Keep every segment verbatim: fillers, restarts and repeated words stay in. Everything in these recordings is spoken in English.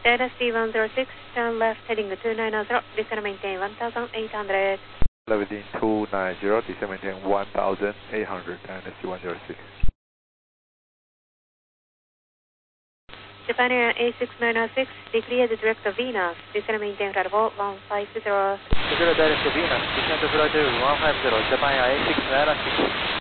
Dynasty one zero six, turn left heading two nine zero, descend maintain one thousand eight hundred. Level two nine zero, descend maintain one thousand eight hundred, Dynasty one zero six. Japan Air A six nine six, declare the direct of Venus, descend maintain flight level one five zero. Declare direct of Venus, descend to flight level one five zero, Japan Air A six nine six.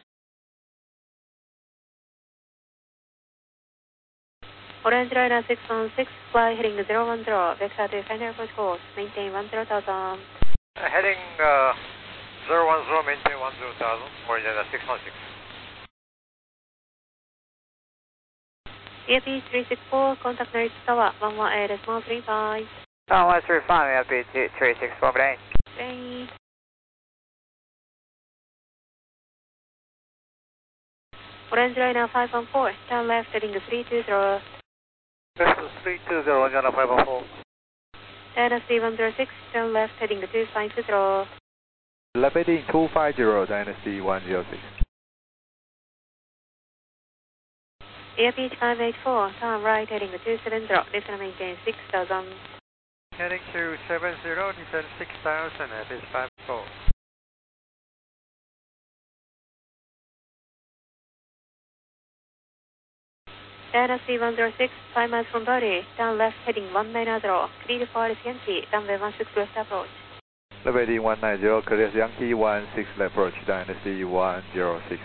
Orange Liner six one six, fly heading zero one zero, vector to final approach course, maintain one zero thousand. Uh, heading uh, zero one zero, maintain one zero thousand, Orange Liner six one six. E F P three six four, contact North Tower, one one eight small three five. one one three five, E F P three six four, plane. Plane. Orange Liner five one four, turn left heading three two zero. This is three two zero, Orange Liner five one four. Dynasty one zero six, turn left heading two five zero. Level two five zero, Dynasty one zero six. E F P five eight four, turn right heading two seven zero, descend maintain six thousand. Heading two seven zero, descend six thousand, F is five four. Dynasty one zero six, five miles from body, turn left heading one nine zero, clear for Yankee, runway one six left approach. Level one nine zero, clear Yankee one six left approach, Dynasty one zero six.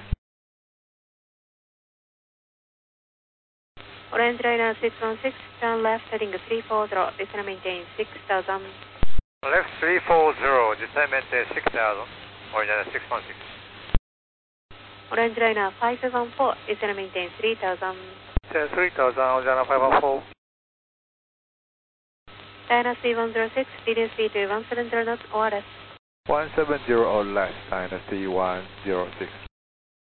Orange Liner six one six, turn left heading three four zero, descend maintain six thousand. Left three four zero, descend maintain six thousand, Orange Liner six one six. Orange Liner five one four, descend maintain three thousand. three thousand, Orange Liner five one four. Dynasty one zero six, leading speed to one seven zero knots or less. one seven zero or less, Dynasty one zero six.